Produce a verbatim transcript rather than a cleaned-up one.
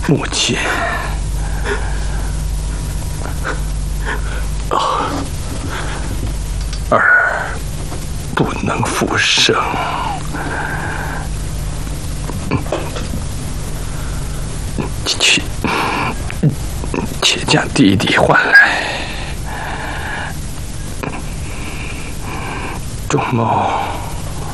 母亲，啊，儿不能复生，去，且将弟弟唤来。仲谋。